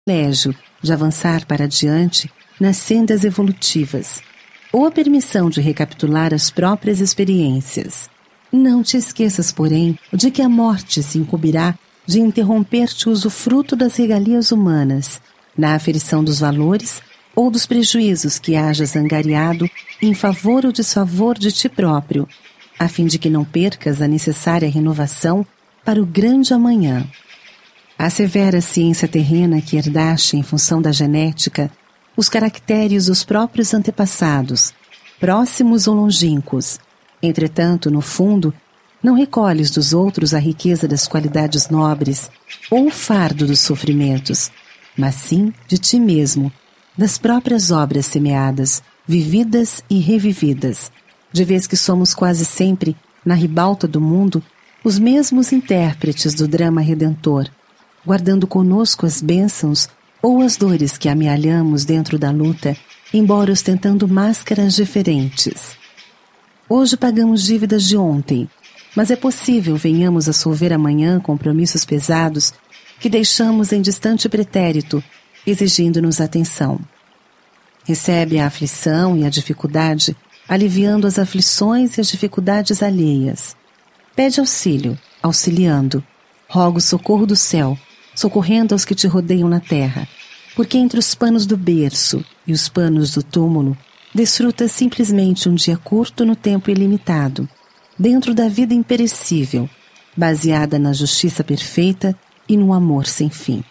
privilégio de avançar para adiante nas sendas evolutivas, ou a permissão de recapitular as próprias experiências. Não te esqueças, porém, de que a morte se incumbirá de interromper-te o usufruto das regalias humanas, na aferição dos valores ou dos prejuízos que hajas angariado em favor ou desfavor de ti próprio, a fim de que não percas a necessária renovação para o grande amanhã. A severa ciência terrena que herdaste em função da genética, os caracteres dos próprios antepassados, próximos ou longínquos, entretanto, no fundo, não recolhes dos outros a riqueza das qualidades nobres ou o fardo dos sofrimentos, mas sim de ti mesmo, das próprias obras semeadas, vividas e revividas, de vez que somos quase sempre, na ribalta do mundo, os mesmos intérpretes do drama redentor, guardando conosco as bênçãos ou as dores que amealhamos dentro da luta, embora ostentando máscaras diferentes. Hoje pagamos dívidas de ontem, mas é possível venhamos a solver amanhã compromissos pesados que deixamos em distante pretérito, exigindo-nos atenção. Recebe a aflição e a dificuldade, aliviando as aflições e as dificuldades alheias. Pede auxílio, auxiliando. Roga o socorro do céu, socorrendo aos que te rodeiam na terra, porque entre os panos do berço e os panos do túmulo, desfrutas simplesmente um dia curto no tempo ilimitado, dentro da vida imperecível, baseada na justiça perfeita e no amor sem fim.